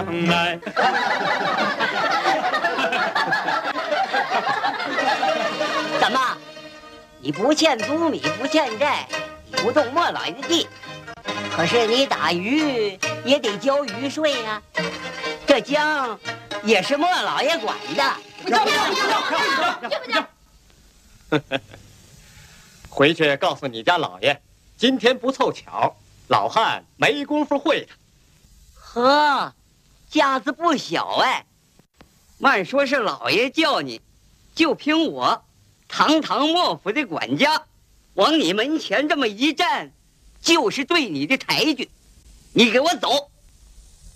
将来。 怎么？你不欠租米，不欠债，你不动莫老爷的地，可是你打鱼也得交鱼税呀。这江也是莫老爷管的。 回去告诉你家老爷，今天不凑巧，老汉没工夫会他。 呵，架子不小哎。慢说是老爷叫你，就凭我堂堂莫府的管家，往你门前这么一站，就是对你的抬举。你给我走！